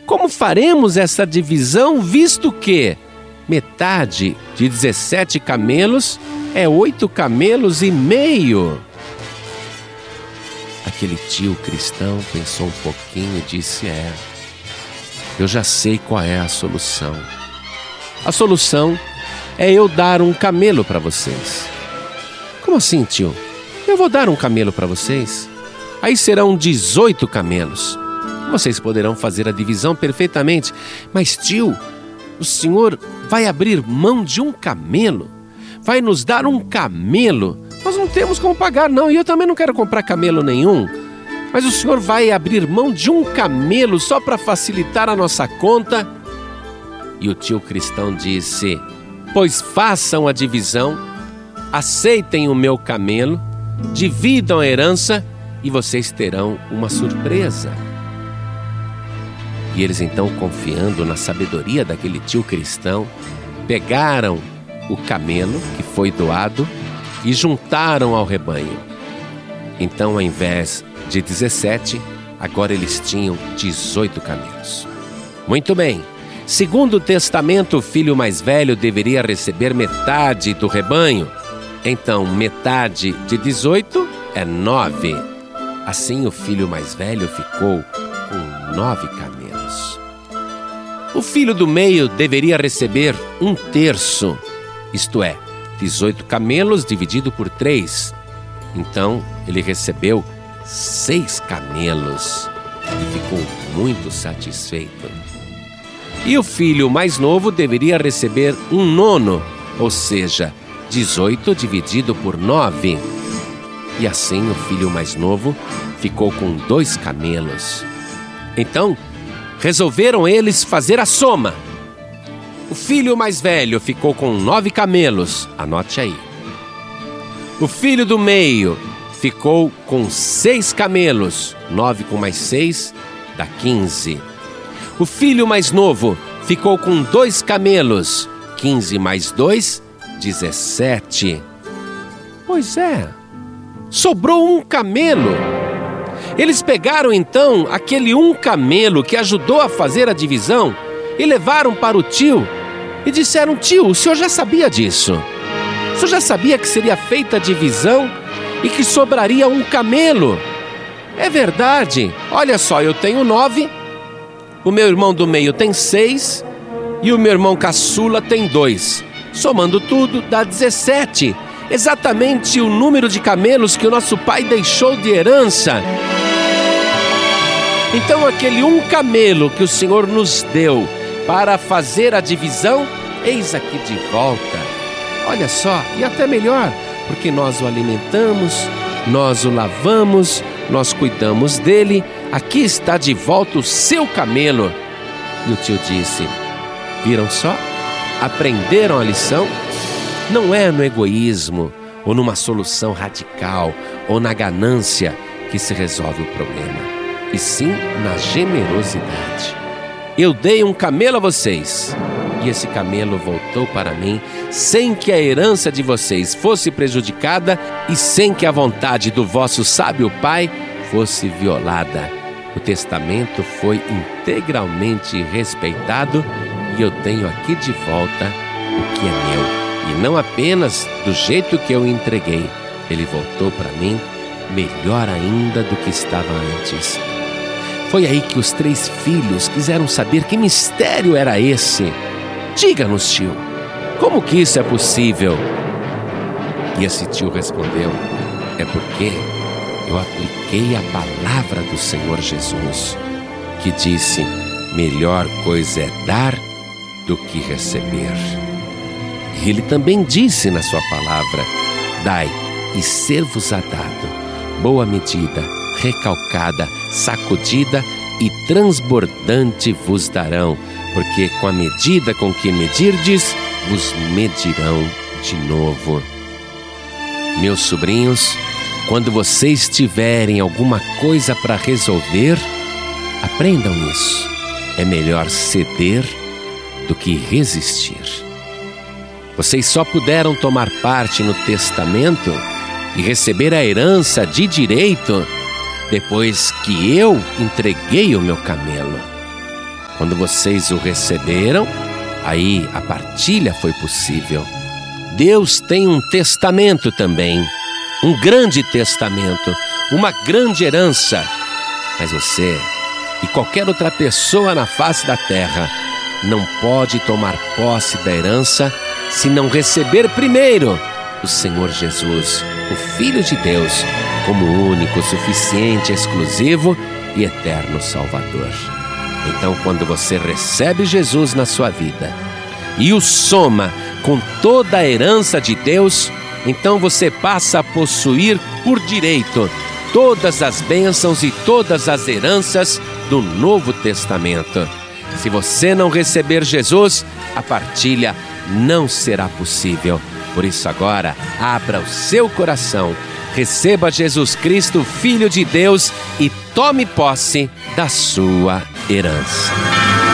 Como faremos essa divisão, visto que metade de 17 camelos é 8 camelos e meio? Aquele tio cristão pensou um pouquinho e disse: eu já sei qual é a solução. A solução é eu dar um camelo para vocês. Como assim, tio? Eu vou dar um camelo para vocês? Aí serão 18 camelos. Vocês poderão fazer a divisão perfeitamente. Mas, tio, o senhor vai abrir mão de um camelo? Vai nos dar um camelo? Nós não temos como pagar, não. E eu também não quero comprar camelo nenhum. Mas o senhor vai abrir mão de um camelo só para facilitar a nossa conta? E o tio cristão disse: pois façam a divisão, aceitem o meu camelo, dividam a herança e vocês terão uma surpresa. E eles então, confiando na sabedoria daquele tio cristão, pegaram o camelo que foi doado e juntaram ao rebanho. Então, ao invés de 17, agora eles tinham 18 camelos. Muito bem. Segundo o testamento, o filho mais velho deveria receber metade do rebanho. Então, metade de 18 é 9. Assim, o filho mais velho ficou com 9 camelos. O filho do meio deveria receber 1/3, isto é, 18 camelos dividido por 3. Então, ele recebeu 6 camelos e ficou muito satisfeito. E o filho mais novo deveria receber 1/9, ou seja, 18 dividido por 9. E assim o filho mais novo ficou com 2 camelos. Então, resolveram eles fazer a soma. O filho mais velho ficou com 9 camelos, anote aí. O filho do meio ficou com 6 camelos, 9 com mais 6 dá 15. O filho mais novo ficou com 2 camelos, 15 mais 2, 17. Pois é, sobrou 1 camelo. Eles pegaram então aquele 1 camelo que ajudou a fazer a divisão e levaram para o tio e disseram: tio, o senhor já sabia disso? O senhor já sabia que seria feita a divisão e que sobraria 1 camelo? É verdade, olha só, eu tenho 9, o meu irmão do meio tem 6 e o meu irmão caçula tem 2. Somando tudo dá 17, exatamente o número de camelos que o nosso pai deixou de herança. Então aquele 1 camelo que o Senhor nos deu para fazer a divisão, eis aqui de volta. Olha só, e até melhor, porque nós o alimentamos, nós o lavamos, nós cuidamos dele. Aqui está de volta o seu camelo. E o tio disse: viram só? Aprenderam a lição? Não é no egoísmo, ou numa solução radical, ou na ganância que se resolve o problema, e sim na generosidade. Eu dei 1 camelo a vocês, e esse camelo voltou para mim sem que a herança de vocês fosse prejudicada e sem que a vontade do vosso sábio pai fosse violada. O testamento foi integralmente respeitado e eu tenho aqui de volta o que é meu. E não apenas do jeito que eu entreguei, ele voltou para mim melhor ainda do que estava antes. Foi aí que os 3 filhos quiseram saber que mistério era esse. Diga-nos, tio, como que isso é possível? E esse tio respondeu: é porque eu apliquei a palavra do Senhor Jesus, que disse: melhor coisa é dar do que receber. E ele também disse na sua palavra: dai e ser-vos-á dado, boa medida, recalcada, sacudida e transbordante vos darão, porque com a medida com que medirdes, vos medirão de novo. Meus sobrinhos, quando vocês tiverem alguma coisa para resolver, aprendam isso. É melhor ceder do que resistir. Vocês só puderam tomar parte no testamento e receber a herança de direito depois que eu entreguei o meu camelo. Quando vocês o receberam, aí a partilha foi possível. Deus tem um testamento também, um grande testamento, uma grande herança. Mas você e qualquer outra pessoa na face da terra não pode tomar posse da herança se não receber primeiro o Senhor Jesus, o Filho de Deus, como único, suficiente, exclusivo e eterno Salvador. Então, quando você recebe Jesus na sua vida e o soma com toda a herança de Deus, então você passa a possuir por direito todas as bênçãos e todas as heranças do Novo Testamento. Se você não receber Jesus, a partilha não será possível. Por isso agora, abra o seu coração, receba Jesus Cristo, Filho de Deus, e tome posse da sua herança.